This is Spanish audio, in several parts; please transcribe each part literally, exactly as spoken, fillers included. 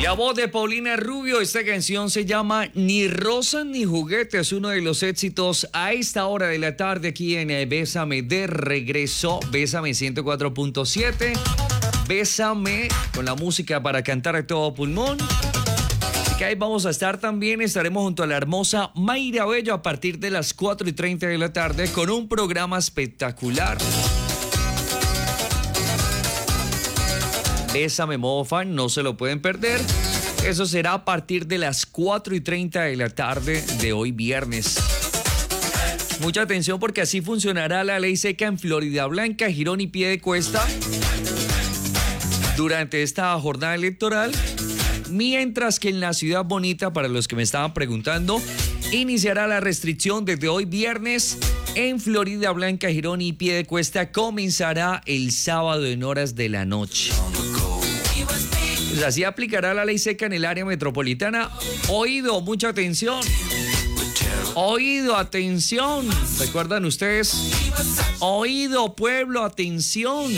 La voz de Paulina Rubio, esta canción se llama Ni Rosas ni Juguetes, uno de los éxitos a esta hora de la tarde aquí en Bésame de regreso, Bésame ciento cuatro punto siete, Bésame con la música para cantar a todo pulmón. Así que ahí vamos a estar también, estaremos junto a la hermosa Mayra Bello a partir de las cuatro y treinta de la tarde con un programa espectacular. Bésame modo fan, no se lo pueden perder. Eso será a partir de las cuatro y treinta de la tarde de hoy viernes. Mucha atención porque así funcionará la ley seca en Floridablanca, Girón y Piedecuesta durante esta jornada electoral. Mientras que en la Ciudad Bonita, para los que me estaban preguntando, iniciará la restricción desde hoy viernes. En Floridablanca, Girón y Piedecuesta comenzará el sábado en horas de la noche. Pues así aplicará la ley seca en el área metropolitana. Oído, mucha atención. Oído, atención. ¿Recuerdan ustedes? Oído, pueblo, atención.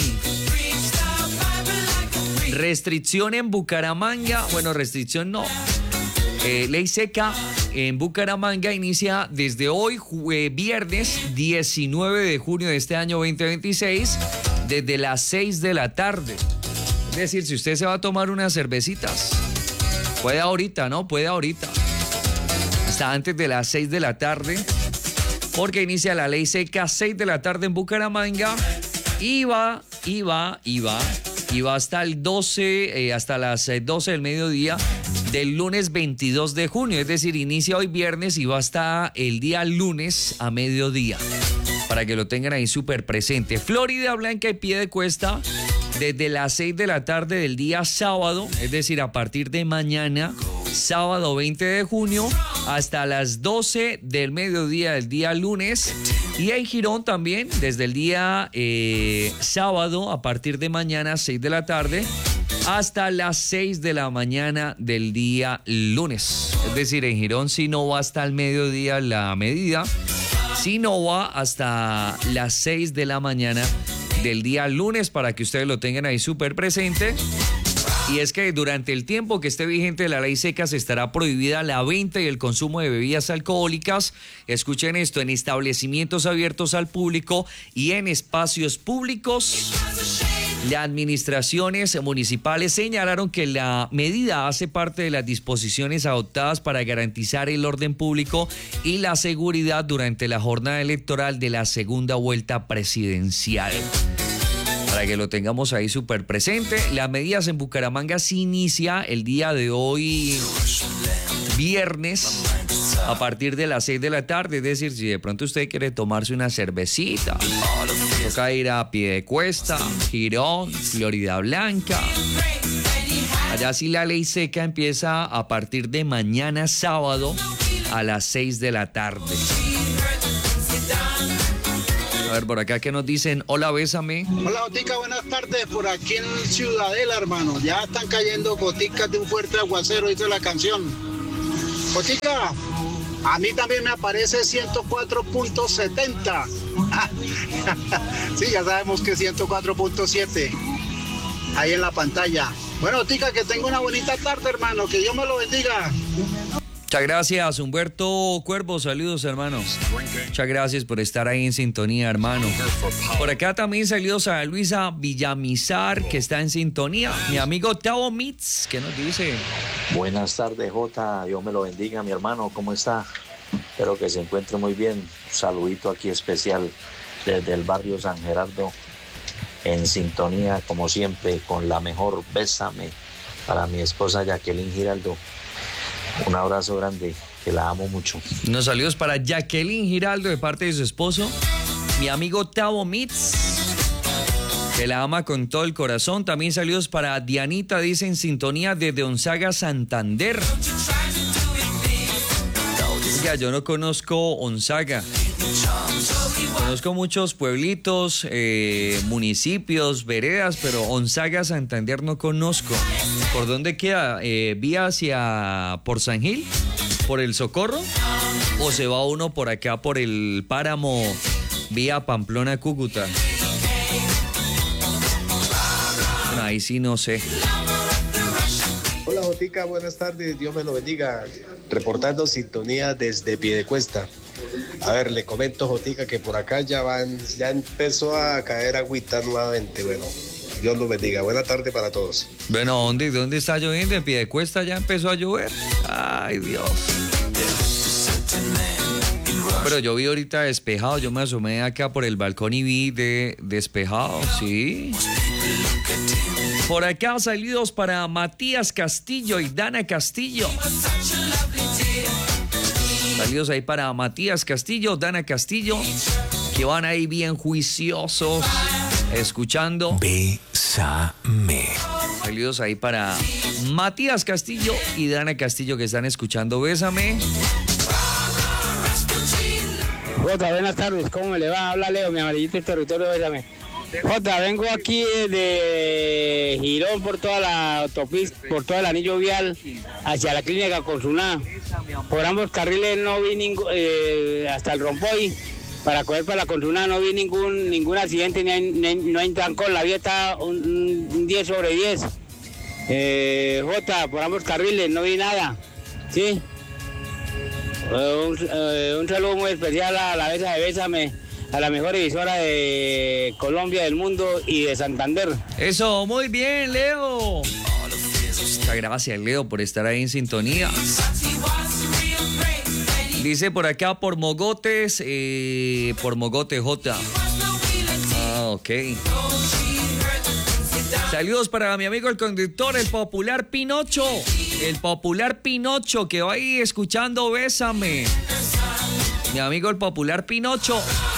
Restricción en Bucaramanga. Bueno, restricción no. Eh, ley seca en Bucaramanga inicia desde hoy, jue- viernes diecinueve de junio de este año veinte veintiséis, desde las seis de la tarde. Es decir, si usted se va a tomar unas cervecitas, puede ahorita, ¿no? Puede ahorita. Hasta antes de las seis de la tarde, porque inicia la ley seca seis de la tarde en Bucaramanga y va, y va, y va, y va hasta el doce, eh, hasta las doce del mediodía del lunes veintidós de junio, es decir, inicia hoy viernes y va hasta el día lunes a mediodía, para que lo tengan ahí súper presente. Floridablanca y Piedecuesta desde las seis de la tarde del día sábado, es decir, a partir de mañana, sábado veinte de junio, hasta las doce del mediodía del día lunes. Y en Girón también, desde el día eh, sábado, a partir de mañana, seis de la tarde, hasta las seis de la mañana del día lunes. Es decir, en Girón si no va hasta el mediodía la medida, si no va hasta las seis de la mañana del día lunes, para que ustedes lo tengan ahí súper presente. Y es que durante el tiempo que esté vigente la ley seca se estará prohibida la venta y el consumo de bebidas alcohólicas. Escuchen esto, en establecimientos abiertos al público y en espacios públicos. Las administraciones municipales señalaron que la medida hace parte de las disposiciones adoptadas para garantizar el orden público y la seguridad durante la jornada electoral de la segunda vuelta presidencial. Para que lo tengamos ahí súper presente, las medidas en Bucaramanga se inicia el día de hoy, viernes, a partir de las seis de la tarde. Es decir, si de pronto usted quiere tomarse una cervecita, toca ir a Piedecuesta, Girón, Floridablanca. Allá sí la ley seca empieza a partir de mañana sábado a las seis de la tarde. A ver, por acá que nos dicen, hola, bésame. Hola, Otica, buenas tardes. Por aquí en Ciudadela, hermano. Ya están cayendo goticas de un fuerte aguacero, dice la canción. Otica, a mí también me aparece ciento cuatro punto setenta. Sí, ya sabemos que es ciento cuatro punto siete. Ahí en la pantalla. Bueno, Otica, que tenga una bonita tarde, hermano. Que Dios me lo bendiga. Muchas gracias, Humberto Cuervo, saludos, hermanos. Muchas gracias por estar ahí en sintonía, hermano. Por acá también saludos a Luisa Villamizar, que está en sintonía. Mi amigo Tavo Mitz, que nos dice. Buenas tardes, Jota, Dios me lo bendiga, mi hermano, ¿cómo está? Espero que se encuentre muy bien. Un saludito aquí especial desde el barrio San Gerardo, en sintonía, como siempre, con la mejor Bésame para mi esposa Jacqueline Giraldo. Un abrazo grande, que la amo mucho. Unos saludos para Jacqueline Giraldo de parte de su esposo, mi amigo Tavo Mitz, que la ama con todo el corazón. También saludos para Dianita, dice en sintonía desde Onzaga, Santander. Oiga, yo no conozco Onzaga. Conozco muchos pueblitos, eh, municipios, veredas, pero Onzaga, Santander no conozco. ¿Por dónde queda? Eh, ¿Vía hacia por San Gil? ¿Por el Socorro? ¿O se va uno por acá por el Páramo, vía Pamplona, Cúcuta? Bueno, ahí sí no sé. Hola, Jotica, buenas tardes, Dios me lo bendiga. Reportando sintonía desde Piedecuesta. A ver, le comento, Jotica, que por acá ya van, ya empezó a caer agüita nuevamente. Bueno, Dios lo bendiga. Buena tarde para todos. Bueno, ¿dónde, dónde está lloviendo? En Piedecuesta ya empezó a llover. Ay, Dios. Pero yo vi ahorita despejado, yo me asomé acá por el balcón y vi de despejado, sí. Por acá salidos para Matías Castillo y Dana Castillo. Salidos ahí para Matías Castillo, Dana Castillo, que van ahí bien juiciosos, escuchando. Bésame. Salidos ahí para Matías Castillo y Dana Castillo, que están escuchando Bésame. Jota, buenas tardes, ¿cómo me le va? Habla Leo, mi amarillito del territorio, Bésame. Jota, vengo aquí de Girón por toda la autopista, por todo el anillo vial hacia la clínica Consuná. Por ambos carriles no vi ningún, eh, hasta el Rompoy, para coger para la Consuná no vi ningún ningún accidente, ni hay, ni, no hay trancón, la vía está un, un diez sobre diez. Eh, Jota, por ambos carriles no vi nada, ¿sí? Uh, un, uh, un saludo muy especial a la Besa de Bésame, a la mejor emisora de Colombia, del mundo y de Santander. Eso, muy bien, Leo. Muchas gracias, Leo, por estar ahí en sintonía. Dice por acá, por Mogotes, eh, por Mogote J. Ah, ok. Saludos para mi amigo el conductor, el popular Pinocho. El popular Pinocho que va ahí escuchando Bésame. Mi amigo el popular Pinocho.